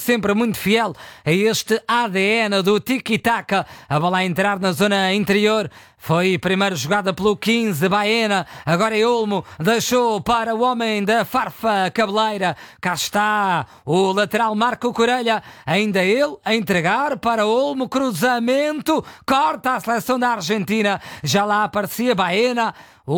sempre muito fiel a este ADN do tiki-taka. A bola a entrar na zona interior. Foi primeiro jogada pelo 15, Baena. Agora é Olmo. Deixou para o homem da farfa cabeleira. Cá está o lateral Marco Corelha. Ainda ele a entregar para Olmo. Cruzamento. Corta a seleção da Argentina. Já lá aparecia Baena.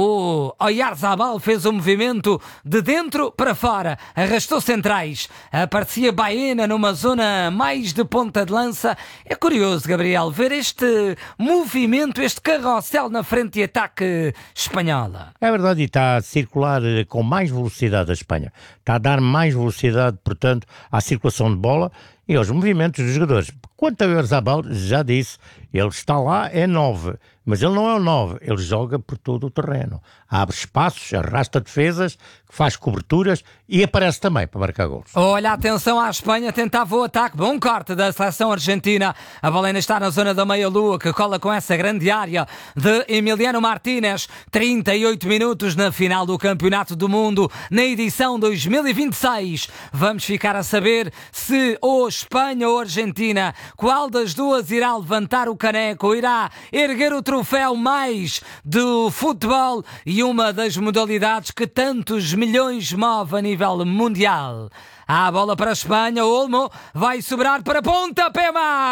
O Oyarzabal fez o movimento de dentro para fora, arrastou centrais, aparecia Baena numa zona mais de ponta de lança. É curioso, Gabriel, ver este movimento, este carrossel na frente de ataque espanhola. É verdade, e está a circular com mais velocidade a Espanha. Está a dar mais velocidade, portanto, à circulação de bola e aos movimentos dos jogadores. Quanto ao Oyarzabal, já disse, ele está lá, é 9, mas ele não é o 9, ele joga por todo o terreno. Abre espaços, arrasta defesas, faz coberturas e aparece também para marcar golos. Olha, atenção à Espanha, tentava o ataque, bom corte da seleção argentina. A bola ainda está na zona da meia-lua, que cola com essa grande área de Emiliano Martínez. 38 minutos na final do Campeonato do Mundo, na edição 2026. Vamos ficar a saber se ou Espanha ou Argentina, qual das duas irá levantar o caneco, irá erguer o troféu mais do futebol e uma das modalidades que tantos milhões move a nível mundial. Há a bola para a Espanha, Olmo vai sobrar para pontapé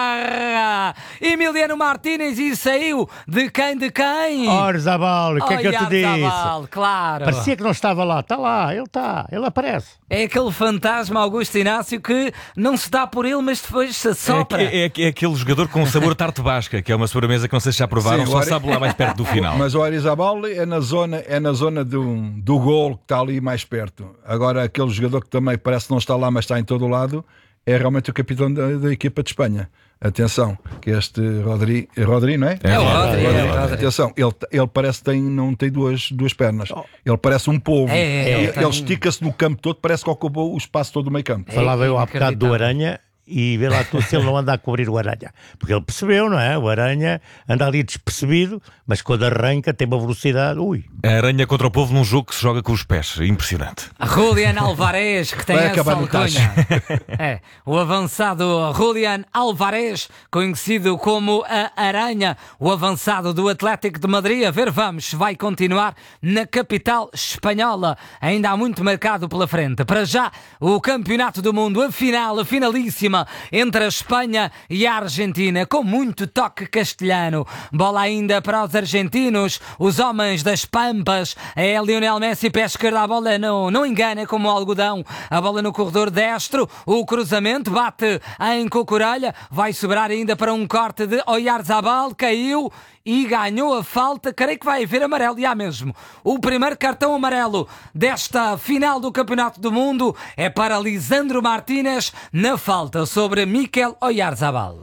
marra. Emiliano Martínez e saiu de quem? Oyarzabal, o que é que eu te disse? Claro. Parecia que não estava lá, está lá, ele aparece. É aquele fantasma Augusto Inácio que não se dá por ele, mas depois se sopra. É aquele jogador com sabor tarte basca, que é uma sobremesa que não sei se já provaram, Sim, só sabe lá mais perto do final. Mas o Oyarzabal é na zona do gol que está ali mais perto. Agora aquele jogador que também parece que não está lá, mas está em todo o lado, é realmente o capitão da equipa de Espanha. Atenção, que este Rodri, não é? É o Rodri. Atenção, ele parece que não tem duas pernas. Ele parece um polvo. Ele estica-se no campo todo, parece que ocupou o espaço todo do meio campo. Falava eu há bocado do Aranha e vê lá tu se ele não anda a cobrir o Aranha. Porque ele percebeu, não é? O Aranha anda ali despercebido, mas quando arranca tem uma velocidade. A Aranha contra o povo num jogo que se joga com os pés. Impressionante. Julián Álvarez, que tem essa alcunha. O avançado Julián Álvarez, conhecido como a Aranha, o avançado do Atlético de Madrid. A ver, vamos, vai continuar na capital espanhola. Ainda há muito marcado pela frente. Para já, o Campeonato do Mundo, a finalíssima entre a Espanha e a Argentina, com muito toque castelhano. Bola ainda para os argentinos, os homens das Pampas. É Lionel Messi, pé esquerdo, a bola não engana como algodão. A bola no corredor destro, o cruzamento bate em Cucurella, vai sobrar ainda para um corte de Oyarzabal, caiu e ganhou a falta. Creio que vai haver amarelo, e há mesmo. O primeiro cartão amarelo desta final do Campeonato do Mundo é para Lisandro Martínez na falta sobre Mikel Oyarzabal.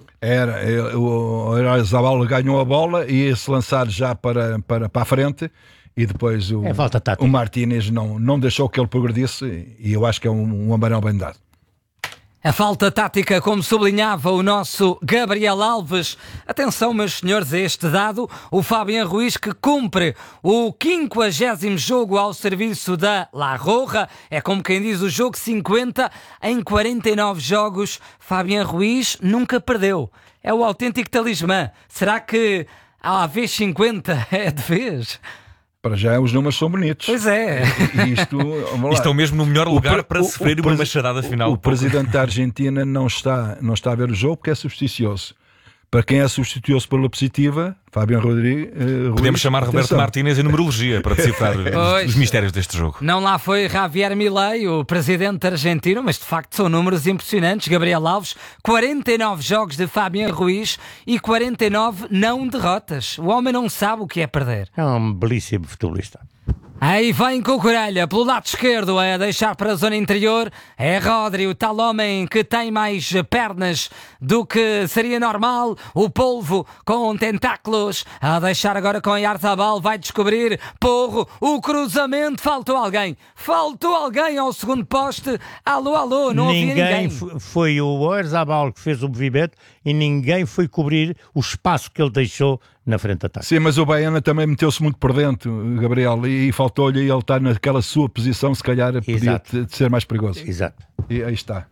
O Oyarzabal ganhou a bola e ia se lançar já para a frente, e depois o Martínez não deixou que ele progredisse, e eu acho que é um amarelo bem dado. A falta tática, como sublinhava o nosso Gabriel Alves. Atenção, meus senhores, a este dado. O Fabián Ruiz, que cumpre o 50º jogo ao serviço da La Roja. É como quem diz o jogo 50 em 49 jogos. Fabián Ruiz nunca perdeu. É o autêntico talismã. Será que a vez 50 é de vez? Para já os números são bonitos. Pois é. Estão mesmo no melhor lugar para sofrer uma machadada final. O presidente da Argentina não está a ver o jogo porque é supersticioso. Para quem é supersticioso pela positiva, Fabián Ruiz. Podemos chamar Roberto Martínez em numerologia para decifrar os mistérios deste jogo. Não lá foi Javier Milei, o presidente argentino, mas de facto são números impressionantes. Gabriel Alves, 49 jogos de Fabián Ruiz e 49 não derrotas. O homem não sabe o que é perder. É um belíssimo futebolista. Aí vem Cucurella pelo lado esquerdo a deixar para a zona interior. É Rodri, o tal homem que tem mais pernas do que seria normal. O polvo com tentáculos a deixar agora com Oyarzabal. Vai descobrir Porro, o cruzamento. Faltou alguém ao segundo poste. Alô, não havia ninguém. Foi o Oyarzabal que fez o movimento e ninguém foi cobrir o espaço que ele deixou na frente da ataque. Sim, mas o Baena também meteu-se muito por dentro, Gabriel, e faltou-lhe, ele está naquela sua posição, se calhar podia ser mais perigoso. Exato. E aí está.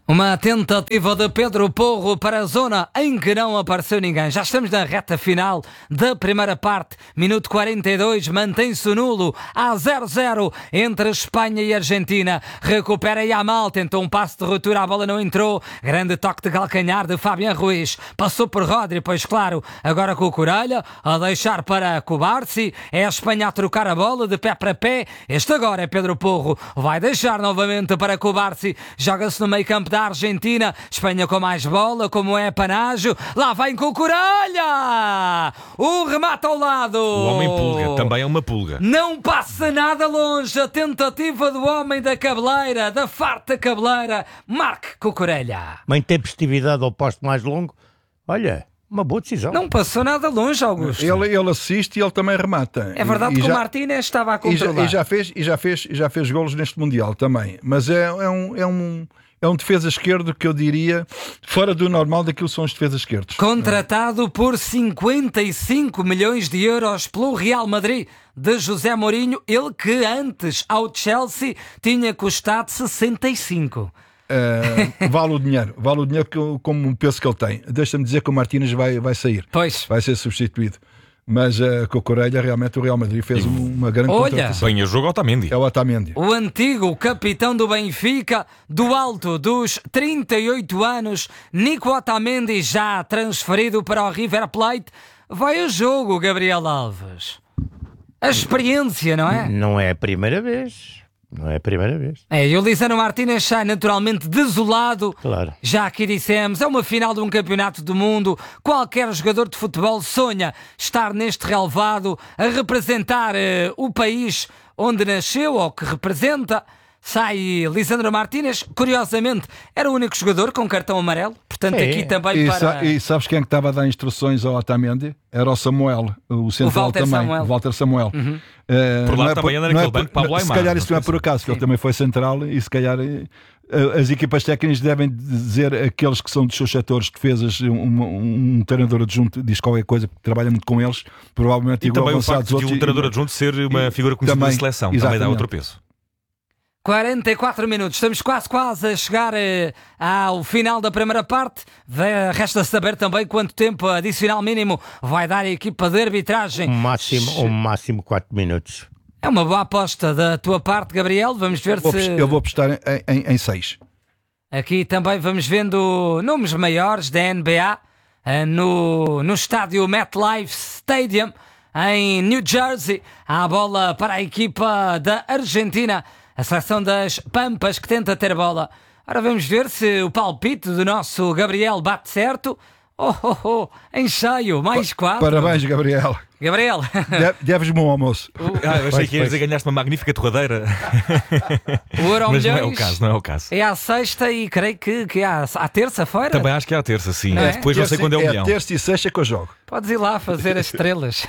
Uma tentativa de Pedro Porro para a zona em que não apareceu ninguém. Já estamos na reta final da primeira parte. Minuto 42, mantém-se o nulo. A 0-0 entre Espanha e Argentina. Recupera Yamal, tentou um passo de ruptura, a bola não entrou. Grande toque de calcanhar de Fabián Ruiz. Passou por Rodri, pois claro, agora com o Corelha, a deixar para Cubarsí. É a Espanha a trocar a bola de pé para pé. Este agora é Pedro Porro. Vai deixar novamente para Cubarsí. Joga-se no meio campo da Argentina, Espanha com mais bola, como é Panágio, lá vem com o Corelha, o remate ao lado. O homem pulga, também é uma pulga. Não passa nada longe, a tentativa do homem da cabeleira, da farta cabeleira, marque com o Corelha. Uma intempestividade ao posto mais longo, olha, uma boa decisão. Não passou nada longe, Augusto. Ele assiste e ele também remata. É verdade que o Martínez estava a controlar. E já fez golos neste Mundial também, mas é um defesa esquerdo que eu diria fora do normal daquilo que são os defesas esquerdos. Contratado por 55 milhões de euros pelo Real Madrid de José Mourinho, ele que antes ao Chelsea tinha custado 65. Vale o dinheiro como o peso que ele tem. Deixa-me dizer que o Martínez vai sair. Pois. Vai ser substituído. Mas com o Corelha, realmente o Real Madrid fez uma grande contratação. Bem, o jogo é Otamendi. É o Otamendi. O antigo capitão do Benfica, do alto dos 38 anos, Nico Otamendi, já transferido para o River Plate. Vai ao jogo, Gabriel Alves. A experiência, não é? Não é a primeira vez. Não é a primeira vez. E o Lisandro Martínez sai naturalmente desolado. Claro. Já aqui dissemos, é uma final de um campeonato do mundo. Qualquer jogador de futebol sonha estar neste relvado a representar o país onde nasceu ou que representa. Sai Lisandro Martínez, curiosamente, era o único jogador com cartão amarelo. Portanto, aqui também E sabes quem é que estava a dar instruções ao Otamendi? Era o Samuel, o central também. O Walter Samuel. Uhum. Por lá também anda naquele banco Pablo Aimar. Se calhar isso não é por acaso, que ele também foi central e se calhar as equipas técnicas devem dizer aqueles que são dos seus setores defesas, um treinador adjunto diz qualquer coisa, porque trabalha muito com eles, provavelmente e igual também o facto de um treinador adjunto ser uma figura conhecida da seleção, também dá outro peso. 44 minutos, estamos quase a chegar ao final da primeira parte. Resta saber também quanto tempo adicional mínimo vai dar a equipa de arbitragem. Máximo 4 minutos. É uma boa aposta da tua parte, Gabriel. Vamos ver se... Eu vou apostar em 6. Aqui também vamos vendo nomes maiores da NBA no estádio MetLife Stadium em New Jersey. Há a bola para a equipa da Argentina. A seleção das Pampas que tenta ter bola. Ora, vamos ver se o palpite do nosso Gabriel bate certo. Em cheio, mais 4. Parabéns, Gabriel. Gabriel. Deves-me um almoço. Eu achei que ias dizer ganhaste uma magnífica torradeira. Mas não é o caso, não é o caso. É à sexta e creio que é à terça-feira. Também acho que é à terça, sim. É? Depois não sei quando é o milhão. É terça e sexta que eu jogo. Podes ir lá fazer as estrelas.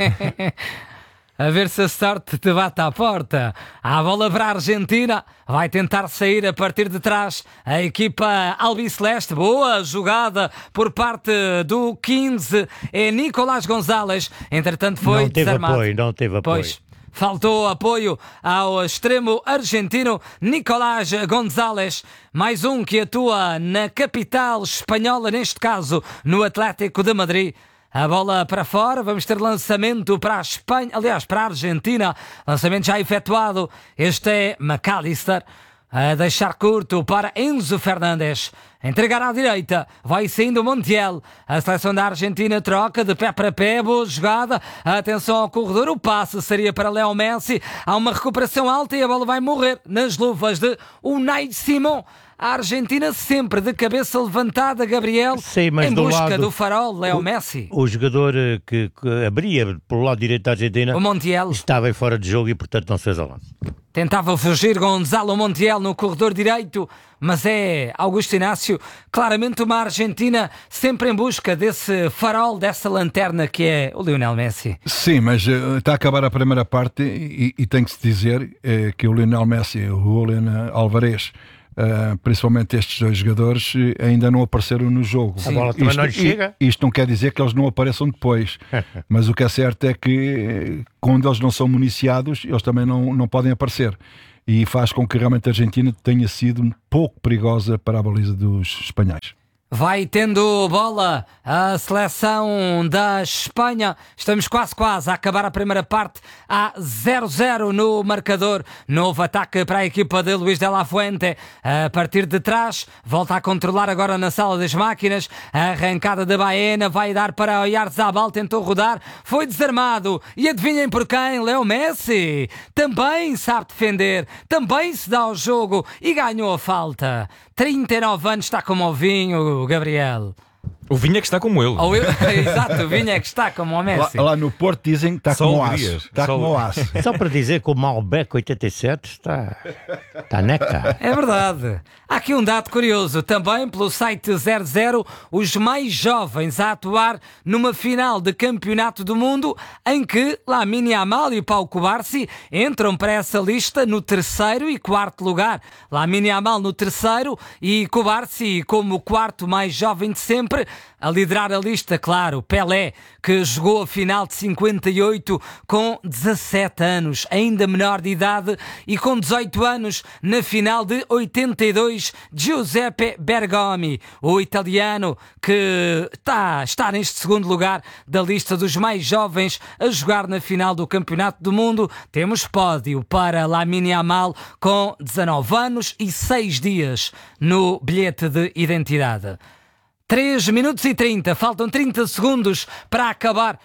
A ver se a sorte te bate à porta. A bola para a Argentina. Vai tentar sair a partir de trás a equipa albiceleste. Boa jogada por parte do 15. É Nicolás González. Entretanto foi desarmado. Não teve apoio. Pois, faltou apoio ao extremo argentino Nicolás González. Mais um que atua na capital espanhola, neste caso no Atlético de Madrid. A bola para fora, vamos ter lançamento para a Espanha, aliás, para a Argentina. Lançamento já efetuado. Este é McAllister a deixar curto para Enzo Fernandes. Entregar à direita, vai saindo Montiel. A seleção da Argentina troca de pé para pé, boa jogada. Atenção ao corredor, o passe seria para Leo Messi. Há uma recuperação alta e a bola vai morrer nas luvas de Unai Simón. A Argentina sempre de cabeça levantada, Gabriel, sim, mas em busca do farol, Leo Messi. O jogador que abria pelo lado direito da Argentina, o Montiel, estava em fora de jogo e, portanto, não se fez ao lance. Tentava fugir Gonzalo Montiel no corredor direito, mas é Augusto Inácio, claramente uma Argentina sempre em busca desse farol, dessa lanterna que é o Lionel Messi. Sim, mas está a acabar a primeira parte e tem que se dizer que o Lionel Messi e o Julián Álvarez, principalmente estes dois jogadores, ainda não apareceram no jogo. A bola também não lhe chega. Isto não quer dizer que eles não apareçam depois, mas o que é certo é que quando eles não são municiados, eles também não podem aparecer. e faz com que realmente a Argentina tenha sido um pouco perigosa para a baliza dos espanhóis. Vai tendo bola a seleção da Espanha. Estamos quase a acabar a primeira parte. Há 0-0 no marcador. Novo ataque para a equipa de Luís de la Fuente. A partir de trás, volta a controlar agora na sala das máquinas. A arrancada de Baena vai dar para Oyarzabal. Tentou rodar, foi desarmado. E adivinhem por quem? Leo Messi. Também sabe defender, também se dá ao jogo e ganhou a falta. 39 anos, está como o vinho, Gabriel. O vinho é que está como ele. Exato, o vinho é que está como o Messi. Lá no Porto dizem que está como o aço. Está como o aço. Só para dizer que o Malbec 87 está neca. É verdade. Há aqui um dado curioso. Também pelo site 00, os mais jovens a atuar numa final de campeonato do mundo em que Lamine Yamal e Pau Cubarsí entram para essa lista no 3º e 4º lugar. Lamine Yamal no 3º e Cubarsí como o 4º mais jovem de sempre. A liderar a lista, claro, Pelé, que jogou a final de 58 com 17 anos, ainda menor de idade, e com 18 anos na final de 82, Giuseppe Bergomi, o italiano que está neste 2º lugar da lista dos mais jovens a jogar na final do Campeonato do Mundo. Temos pódio para Lamine Yamal com 19 anos e 6 dias no bilhete de identidade. 3 minutos e 30, faltam 30 segundos para acabar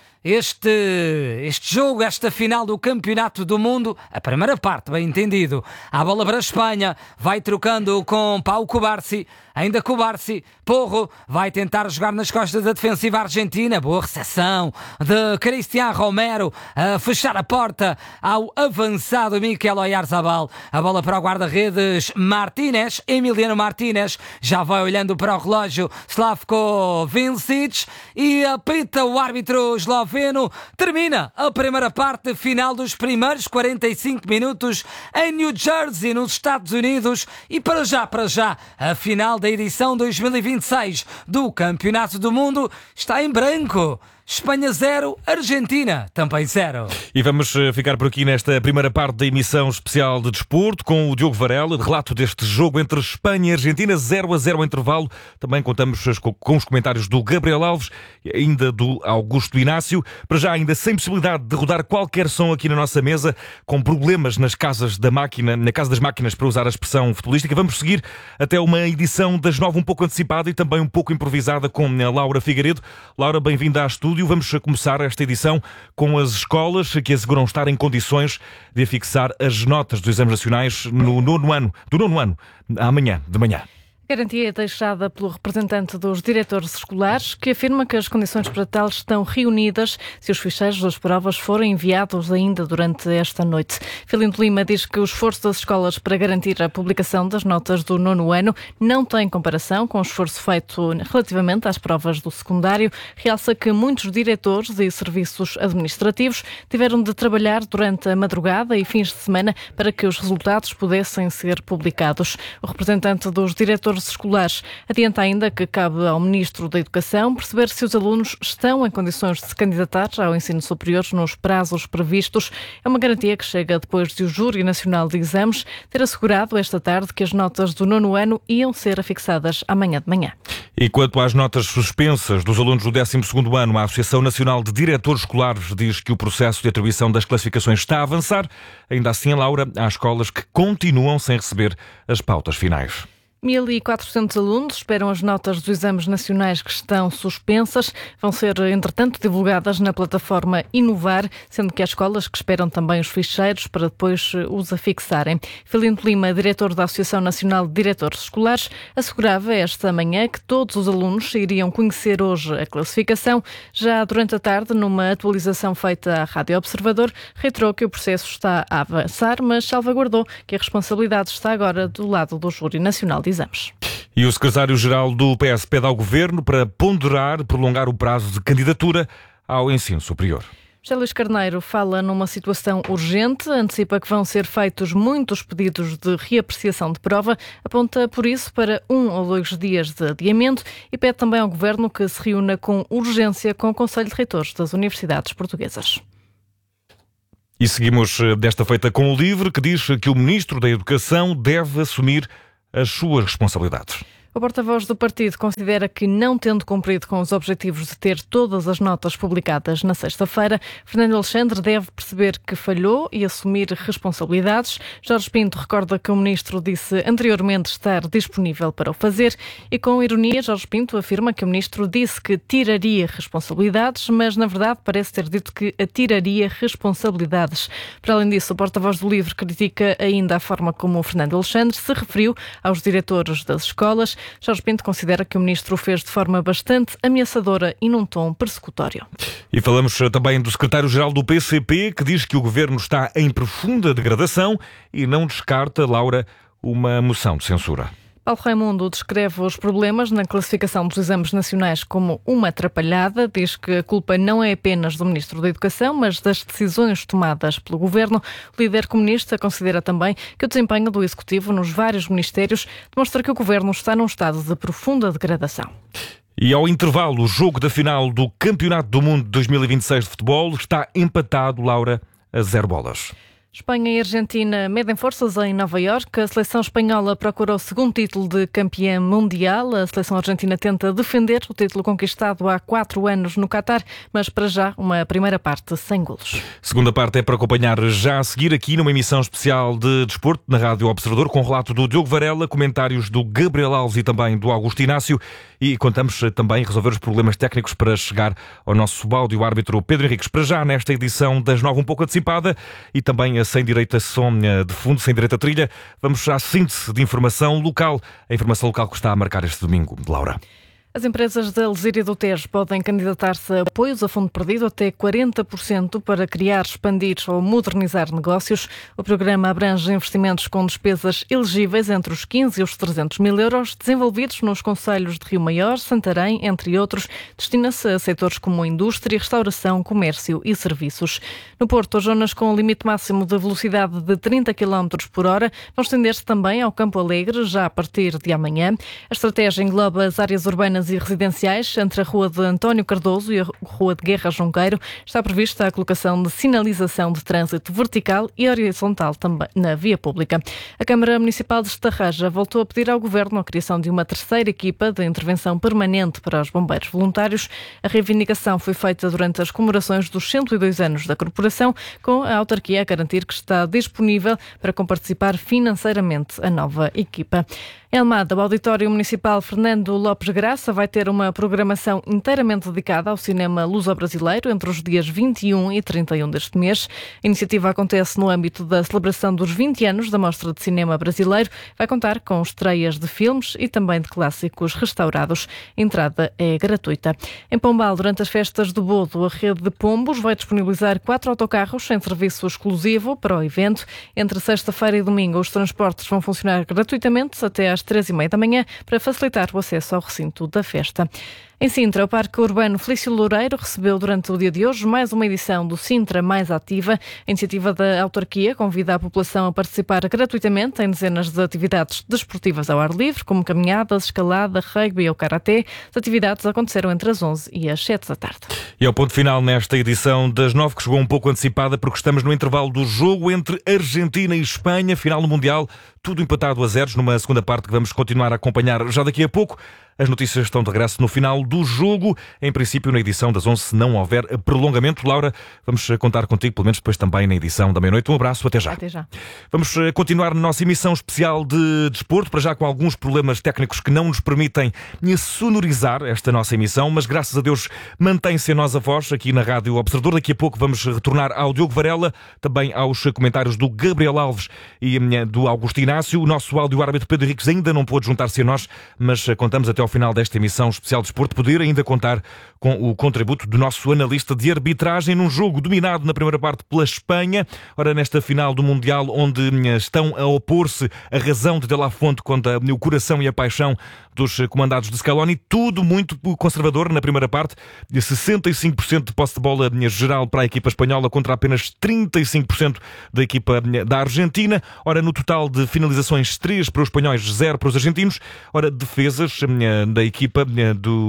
este jogo, esta final do Campeonato do Mundo. A primeira parte, bem entendido. A bola para a Espanha, vai trocando com Pau Cubarsí, ainda Cubarsí, Porro, vai tentar jogar nas costas da defensiva argentina. Boa recepção de Cristian Romero, a fechar a porta ao avançado Mikel Oyarzabal. A bola para o guarda-redes Martínez, Emiliano Martínez, já vai olhando para o relógio Slavko Vincic e apita o árbitro esloveno. Termina a primeira parte final dos primeiros 45 minutos em New Jersey, nos Estados Unidos, e para já, a final da edição 2026 do Campeonato do Mundo está em branco. Espanha 0, Argentina também 0. E vamos ficar por aqui nesta primeira parte da emissão especial de desporto com o Diogo Varela, relato deste jogo entre Espanha e Argentina, 0-0 ao intervalo. Também contamos com os comentários do Gabriel Alves e ainda do Augusto Inácio. Para já ainda sem possibilidade de rodar qualquer som aqui na nossa mesa, com problemas na casa das máquinas, para usar a expressão futebolística. Vamos seguir até uma edição das 9 um pouco antecipada e também um pouco improvisada com a Laura Figueiredo. Laura, bem-vinda à estúdio. Vamos começar esta edição com as escolas que asseguram estar em condições de afixar as notas dos exames nacionais do nono ano, amanhã de manhã. Garantia deixada pelo representante dos diretores escolares, que afirma que as condições para tal estão reunidas se os ficheiros das provas forem enviados ainda durante esta noite. Filipe Lima diz que o esforço das escolas para garantir a publicação das notas do nono ano não tem comparação com o esforço feito relativamente às provas do secundário. Realça que muitos diretores e serviços administrativos tiveram de trabalhar durante a madrugada e fins de semana para que os resultados pudessem ser publicados. O representante dos diretores escolares adianta ainda que cabe ao Ministro da Educação perceber se os alunos estão em condições de se candidatar ao ensino superior nos prazos previstos. É uma garantia que chega depois de o Júri Nacional de Exames ter assegurado esta tarde que as notas do nono ano iam ser afixadas amanhã de manhã. E quanto às notas suspensas dos alunos do 12º ano, a Associação Nacional de Diretores Escolares diz que o processo de atribuição das classificações está a avançar. Ainda assim, Laura, há escolas que continuam sem receber as pautas finais. 1.400 alunos esperam as notas dos exames nacionais que estão suspensas. Vão ser, entretanto, divulgadas na plataforma Inovar, sendo que há escolas que esperam também os ficheiros para depois os afixarem. Filipe Lima, diretor da Associação Nacional de Diretores Escolares, assegurava esta manhã que todos os alunos iriam conhecer hoje a classificação. Já durante a tarde, numa atualização feita à Rádio Observador, reiterou que o processo está a avançar, mas salvaguardou que a responsabilidade está agora do lado do Júri Nacional de Exames. E o secretário-geral do PS pede ao Governo para prolongar o prazo de candidatura ao ensino superior. José Luís Carneiro fala numa situação urgente, antecipa que vão ser feitos muitos pedidos de reapreciação de prova, aponta por isso para 1 ou 2 dias de adiamento e pede também ao Governo que se reúna com urgência com o Conselho de Reitores das Universidades Portuguesas. E seguimos desta feita com o LIVRE, que diz que o Ministro da Educação deve assumir as suas responsabilidades. O porta-voz do partido considera que, não tendo cumprido com os objetivos de ter todas as notas publicadas na sexta-feira, Fernando Alexandre deve perceber que falhou e assumir responsabilidades. Jorge Pinto recorda que o ministro disse anteriormente estar disponível para o fazer e, com ironia, Jorge Pinto afirma que o ministro disse que tiraria responsabilidades, mas, na verdade, parece ter dito que atiraria responsabilidades. Para além disso, o porta-voz do LIVRE critica ainda a forma como o Fernando Alexandre se referiu aos diretores das escolas. Jorge Pinto considera que o ministro o fez de forma bastante ameaçadora e num tom persecutório. E falamos também do secretário-geral do PCP, que diz que o governo está em profunda degradação e não descarta, Laura, uma moção de censura. Paulo Raimundo descreve os problemas na classificação dos exames nacionais como uma atrapalhada. Diz que a culpa não é apenas do Ministro da Educação, mas das decisões tomadas pelo Governo. O líder comunista considera também que o desempenho do Executivo nos vários ministérios demonstra que o Governo está num estado de profunda degradação. E ao intervalo, o jogo da final do Campeonato do Mundo de 2026 de futebol está empatado, Laura, a 0 bolas. Espanha e Argentina medem forças em Nova Iorque. A seleção espanhola procura o segundo título de campeã mundial. A seleção argentina tenta defender o título conquistado há 4 anos no Qatar, mas para já uma primeira parte sem golos. Segunda parte é para acompanhar já a seguir aqui numa emissão especial de desporto na Rádio Observador, com relato do Diogo Varela, comentários do Gabriel Alves e também do Augusto Inácio, e contamos também resolver os problemas técnicos para chegar ao nosso áudio-árbitro Pedro Henriques. Para já, nesta edição das 9, um pouco antecipada e também sem direito a som de fundo, sem direito a trilha, vamos à síntese de informação local. A informação local que está a marcar este domingo. Laura. As empresas da Alzira do Tejo podem candidatar-se a apoios a fundo perdido até 40% para criar, expandir ou modernizar negócios. O programa abrange investimentos com despesas elegíveis entre os 15 e os 300 mil euros, desenvolvidos nos concelhos de Rio Maior, Santarém, entre outros. Destina-se a setores como indústria, restauração, comércio e serviços. No Porto, as zonas com limite máximo de velocidade de 30 km por hora vão estender-se também ao Campo Alegre, já a partir de amanhã. A estratégia engloba as áreas urbanas e residenciais. Entre a Rua de António Cardoso e a Rua de Guerra Junqueiro está prevista a colocação de sinalização de trânsito vertical e horizontal também na via pública. A Câmara Municipal de Estarraja voltou a pedir ao Governo a criação de uma terceira equipa de intervenção permanente para os bombeiros voluntários. A reivindicação foi feita durante as comemorações dos 102 anos da corporação, com a autarquia a garantir que está disponível para comparticipar financeiramente a nova equipa. Em Almada, o Auditório Municipal Fernando Lopes Graça vai ter uma programação inteiramente dedicada ao cinema luso-brasileiro entre os dias 21 e 31 deste mês. A iniciativa acontece no âmbito da celebração dos 20 anos da Mostra de Cinema Brasileiro. Vai contar com estreias de filmes e também de clássicos restaurados. A entrada é gratuita. Em Pombal, durante as festas do Bodo, a rede de Pombos vai disponibilizar 4 autocarros em serviço exclusivo para o evento. Entre sexta-feira e domingo, os transportes vão funcionar gratuitamente até às 3h30 da manhã para facilitar o acesso ao recinto da festa. Em Sintra, o Parque Urbano Felício Loureiro recebeu durante o dia de hoje mais uma edição do Sintra Mais Ativa. A iniciativa da autarquia convida a população a participar gratuitamente em dezenas de atividades desportivas ao ar livre, como caminhadas, escalada, rugby ou karaté. As atividades aconteceram entre as 11 e as 7 da tarde. E ao ponto final nesta edição das 9, que chegou um pouco antecipada porque estamos no intervalo do jogo entre Argentina e Espanha, final do Mundial, tudo empatado a 0, numa segunda parte que vamos continuar a acompanhar já daqui a pouco. As notícias estão de regresso no final do jogo, em princípio na edição das 11, se não houver prolongamento. Laura, vamos contar contigo, pelo menos depois também na edição da meia-noite. Um abraço, até já. Até já. Vamos continuar na nossa emissão especial de desporto, para já com alguns problemas técnicos que não nos permitem sonorizar esta nossa emissão, mas graças a Deus mantém-se a nossa voz aqui na Rádio Observador. Daqui a pouco vamos retornar ao Diogo Varela, também aos comentários do Gabriel Alves e do Augusto Inácio. O nosso áudio-árbitro Pedro Henriques ainda não pôde juntar-se a nós, mas contamos até ao final desta emissão especial de desporto poder ainda contar com o contributo do nosso analista de arbitragem num jogo dominado na primeira parte pela Espanha. Ora, nesta final do Mundial, onde estão a opor-se a razão de De La Fonte contra o coração e a paixão dos comandados de Scaloni, tudo muito conservador na primeira parte, 65% de posse de bola geral para a equipa espanhola contra apenas 35% da equipa da Argentina. Ora, no total de finalizações, 3 para os espanhóis, 0 para os argentinos. Ora, defesas da equipa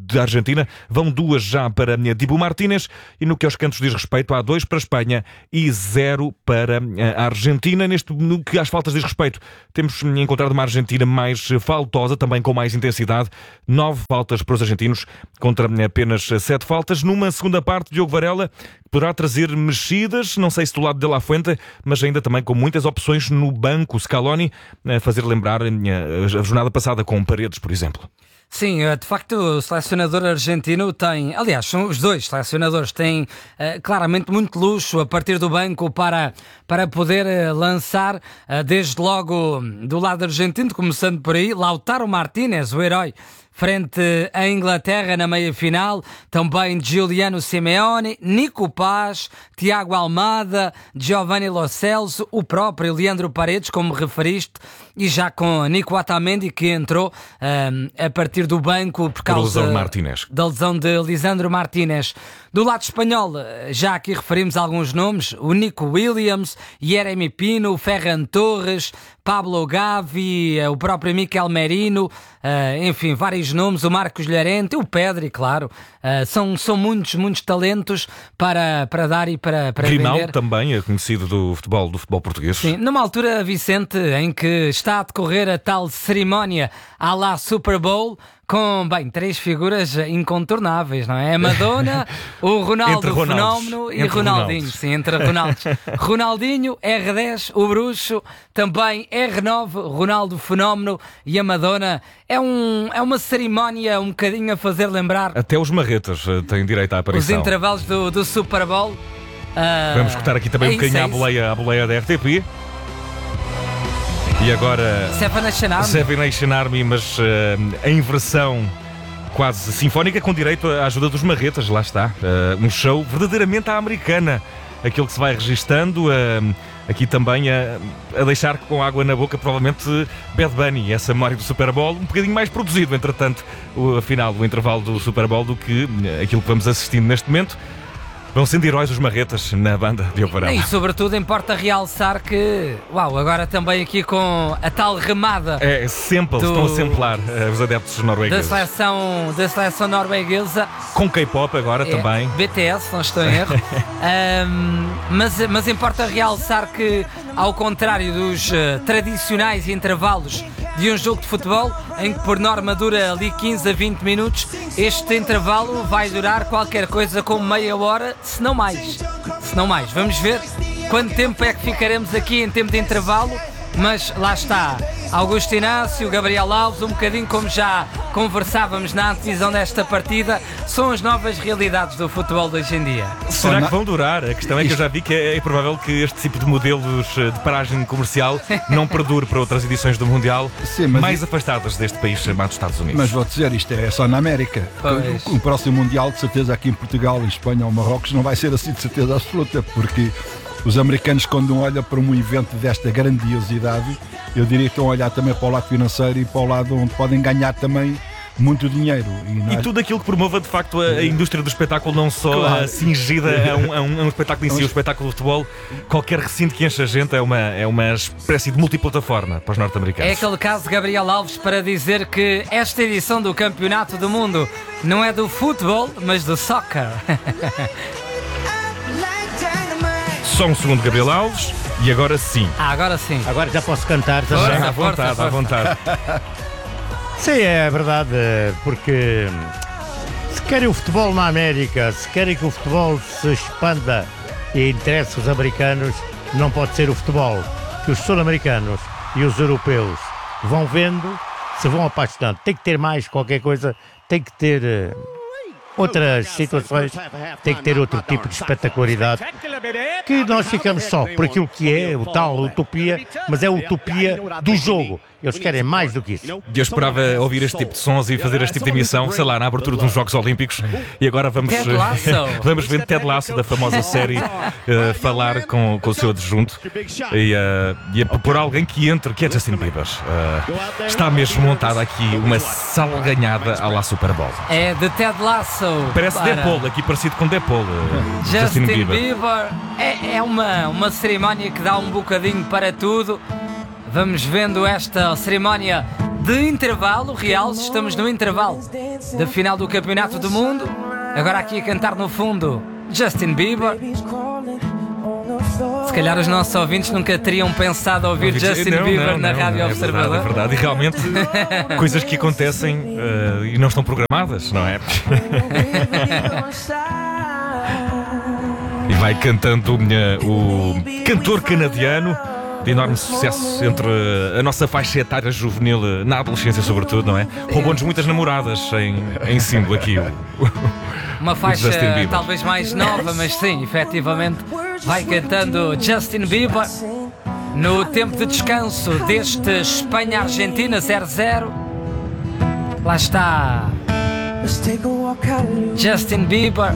da Argentina. Vão 2 já para Dibu Martínez e no que aos cantos diz respeito, há 2 para a Espanha e 0 para a Argentina. No que às faltas diz respeito, temos encontrado uma Argentina mais faltosa, também com mais intensidade. 9 faltas para os argentinos contra apenas 7 faltas. Numa segunda parte, Diogo Varela poderá trazer mexidas, não sei se do lado de La Fuente, mas ainda também com muitas opções no banco. Scaloni a fazer lembrar a jornada passada com Paredes, por exemplo. Sim, de facto o selecionador argentino tem, aliás, são os 2 selecionadores, têm claramente muito luxo a partir do banco para poder lançar, desde logo do lado argentino, começando por aí, Lautaro Martínez, o herói, frente à Inglaterra na meia-final, também Giuliano Simeone, Nico Paz, Tiago Almada, Giovanni Lo Celso, o próprio Leandro Paredes, como referiste, e já com Nico Otamendi, que entrou a partir do banco por causa da lesão de Lisandro Martínez. Do lado espanhol, já aqui referimos alguns nomes, o Nico Williams, Jeremy Pino, Ferran Torres, Pablo Gavi, o próprio Mikel Merino, enfim, vários nomes, o Marcos Llorente, o Pedri, claro. São muitos talentos para dar e para Grimaldo vender. também é conhecido do futebol português. Sim, numa altura, Vicente, em que está a decorrer a tal cerimónia à la Super Bowl, com, 3 figuras incontornáveis, não é? A Madonna, o Ronaldo Fenómeno e Ronaldinho. Sim, entre Ronaldos. Ronaldinho, R10, o Bruxo, também R9, Ronaldo Fenómeno e a Madonna. É uma cerimónia um bocadinho a fazer lembrar... Até os marretas têm direito à aparição. Os intervalos do Super Bowl. Vamos escutar aqui também um bocadinho à boleia da RTP. E agora... Seven Nation Army, mas em versão quase sinfónica, com direito à ajuda dos marretas, lá está. Um show verdadeiramente à americana. Aquilo que se vai registando, aqui também a deixar com água na boca, provavelmente Bad Bunny, essa memória do Super Bowl, um bocadinho mais produzido, entretanto, o intervalo do Super Bowl do que aquilo que vamos assistindo neste momento. Vão sendo heróis os marretas na banda de Varela. E sobretudo importa realçar que, agora também aqui com a tal remada. Estão a samplar os adeptos noruegueses. Da seleção norueguesa. Com K-pop agora também. BTS, não estou em erro. Mas importa realçar que, ao contrário dos tradicionais intervalos de um jogo de futebol, em que por norma dura ali 15 a 20 minutos, este intervalo vai durar qualquer coisa como meia hora, se não mais. Vamos ver quanto tempo é que ficaremos aqui em tempo de intervalo, mas lá está, Augusto Inácio, Gabriel Alves, um bocadinho como já conversávamos na antevisão desta partida, são as novas realidades do futebol de hoje em dia. Será que vão durar? A questão é que eu já vi que é provável que este tipo de modelos de paragem comercial não perdure para outras edições do Mundial. Sim, mais afastadas deste país chamado Estados Unidos. Mas vou dizer, isto é só na América. O próximo Mundial, de certeza, aqui em Portugal, em Espanha ou Marrocos, não vai ser assim de certeza absoluta, porque os americanos, quando olham para um evento desta grandiosidade, eu diria que estão a olhar também para o lado financeiro e para o lado onde podem ganhar também muito dinheiro. E tudo aquilo que promova, de facto, a indústria do espetáculo, não só cingida a um espetáculo em si, o espetáculo de futebol, qualquer recinto que enche a gente é uma espécie de multiplataforma para os norte-americanos. É aquele caso de Gabriel Alves para dizer que esta edição do Campeonato do Mundo não é do futebol, mas do soccer. Só um segundo, Gabriel Alves, e agora sim. Agora sim. Agora já posso cantar também. À vontade. Sim, é verdade, porque se querem o futebol na América, se querem que o futebol se expanda e interesse os americanos, não pode ser o futebol que os sul-americanos e os europeus vão vendo, se vão apaixonando. Tem que ter mais qualquer coisa, tem que ter outras situações, tem que ter outro tipo de espetacularidade, que nós ficamos só por aquilo que é o tal utopia, mas é a utopia do jogo. Eles querem mais do que isso. Eu esperava ouvir este tipo de sons e fazer este tipo de emissão, sei lá, na abertura de uns Jogos Olímpicos, e agora vamos ver Ted Lasso, da famosa série, falar com o seu adjunto e a propor alguém que entre, que é Justin Bieber. Está mesmo montada aqui uma salganhada à la Super Bowl. É de Ted Lasso. Parece Deadpool, aqui parecido com Deadpool. Justin Bieber. É uma cerimónia que dá um bocadinho para tudo. Vamos vendo esta cerimónia de intervalo, realce, estamos no intervalo da final do Campeonato do Mundo. Agora aqui a cantar no fundo Justin Bieber. Se calhar os nossos ouvintes nunca teriam pensado ouvir Justin Bieber na Rádio Observador. É verdade, e realmente coisas que acontecem e não estão programadas, não é? E vai cantando o cantor canadiano de enorme sucesso entre a nossa faixa etária juvenil, na adolescência sobretudo, não é? Roubou-nos muitas namoradas em símbolo aqui. Uma faixa talvez mais nova, mas sim, efetivamente vai cantando Justin Bieber no tempo de descanso deste Espanha-Argentina 0-0. Lá está Justin Bieber.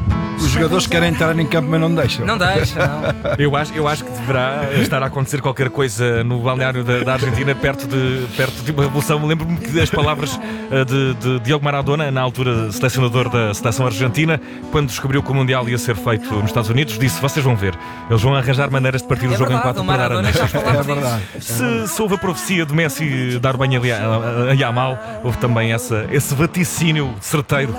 Os jogadores querem entrar em campo, mas não deixam. Não deixam, não. Eu acho que deverá estar a acontecer qualquer coisa no balneário da Argentina perto de uma revolução. Lembro-me que as palavras de Diego Maradona, na altura selecionador da seleção argentina, quando descobriu que o Mundial ia ser feito nos Estados Unidos, disse: vocês vão ver, eles vão arranjar maneiras de partir o jogo em quatro para dar a noite. É verdade. Se houve a profecia de Messi dar banho a Yamal, houve também esse vaticínio certeiro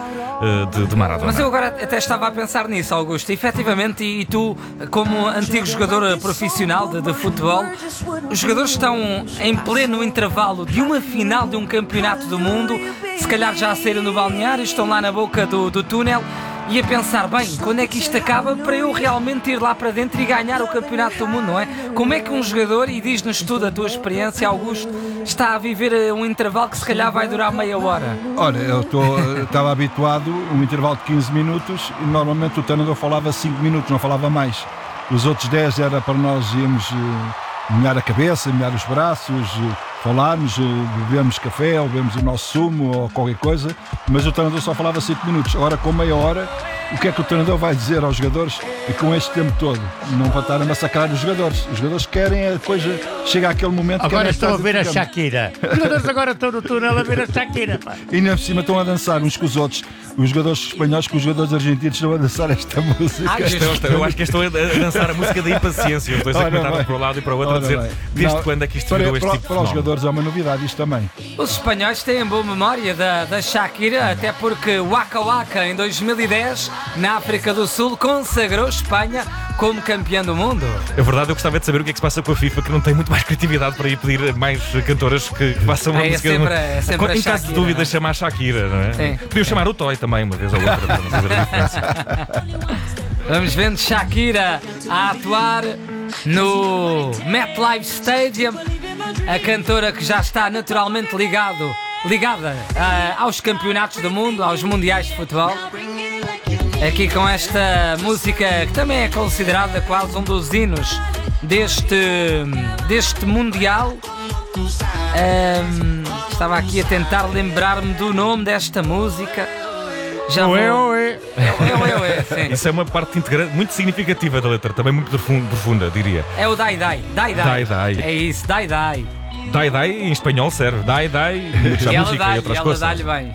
de Maradona. Mas eu agora até estava a pensar nisso, Augusto. Efetivamente, e tu, como antigo jogador profissional de futebol, os jogadores estão em pleno intervalo de uma final de um campeonato do mundo, se calhar já a saíram do balneário, estão lá na boca do túnel e a pensar, bem, quando é que isto acaba para eu realmente ir lá para dentro e ganhar o campeonato do mundo, não é? Como é que um jogador, e diz-nos tudo a tua experiência, Augusto, está a viver um intervalo que se calhar vai durar meia hora? Olha, eu estava habituado a um intervalo de 15 minutos e normalmente o treinador falava 5 minutos, não falava mais. Os outros 10 era para nós irmos molhar a cabeça, molhar os braços, falarmos, bebemos café ou bebemos o nosso sumo ou qualquer coisa, mas o treinador só falava 5 minutos. Agora, com meia hora, o que é que o treinador vai dizer aos jogadores e com este tempo todo? Não vai estar a massacrar os jogadores. Os jogadores querem a coisa, chega àquele momento... Agora estão a ver a Shakira. Os jogadores agora estão no túnel a ver a Shakira. E ainda por cima estão a dançar uns com os outros. Os jogadores espanhóis com os jogadores argentinos estão a dançar esta música. Eu acho que estão a dançar a música da impaciência. Os dois a comentar para um lado e para o outro, a dizer desde quando é que isto virou este tipo de para os jogadores é uma novidade isto também. Os espanhóis têm boa memória da Shakira, até porque Waka Waka em 2010, na África do Sul, consagrou Espanha como campeã do mundo. É verdade, eu gostava de saber o que é que se passa com a FIFA, que não tem muito mais criatividade para ir pedir mais cantoras que façam uma música. Sempre em caso de dúvida, chamar a Shakira, não é? Sim. Podiam chamar o Toy também, uma vez ou outra, para não fazer a diferença. Vamos vendo Shakira a atuar no MetLife Stadium, a cantora que já está naturalmente ligada aos campeonatos do mundo, aos mundiais de futebol. Aqui com esta música que também é considerada quase um dos hinos deste Mundial. Estava aqui a tentar lembrar-me do nome desta música. Já Isso é uma parte integrante muito significativa da letra, também muito profunda, diria. É o Dai Dai. Dai Dai. É isso, Dai Dai. Dai Dai em espanhol serve. Dai Dai e música e outras coisas. Ela dá-lhe bem.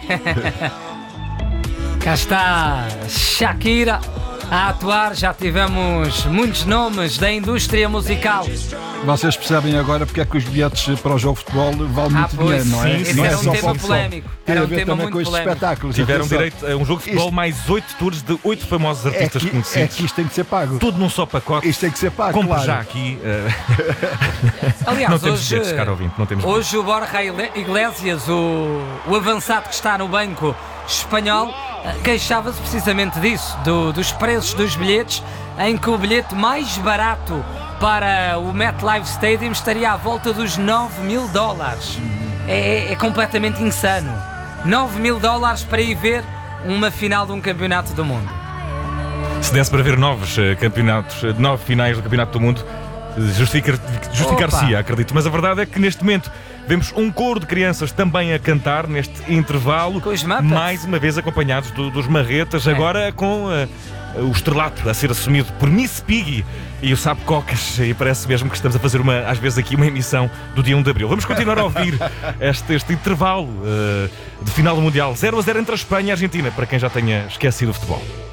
Cá está Shakira a atuar. Já tivemos muitos nomes da indústria musical. Vocês percebem agora porque é que os bilhetes para o jogo de futebol valem muito dinheiro, não é? Sim, era um tema polémico. Tem a ver também com estes espetáculos. Tiveram direito a um jogo de futebol mais 8 tours de 8 famosos artistas conhecidos. É que isto tem que ser pago. Tudo num só pacote. Isto tem que ser pago, compre claro. já aqui. Aliás, não temos bilhetes, caro ouvinte, não temos bilhetes. Hoje o Borja Iglesias, o avançado que está no banco espanhol, queixava-se precisamente disso, dos preços dos bilhetes, em que o bilhete mais barato para o MetLife Stadium estaria à volta dos $9.000. É completamente insano. $9.000 para ir ver uma final de um campeonato do mundo. Se desse para ver novos campeonatos, 9 finais do campeonato do mundo, justificar-se-ia, acredito. Mas a verdade é que neste momento vemos um coro de crianças também a cantar neste intervalo, mais uma vez acompanhados dos marretas, agora com o estrelato a ser assumido por Miss Piggy e o Sapo Cocas, e parece mesmo que estamos a fazer às vezes aqui uma emissão do dia 1 de Abril. Vamos continuar a ouvir este intervalo de final do Mundial 0-0 entre a Espanha e a Argentina, para quem já tenha esquecido o futebol.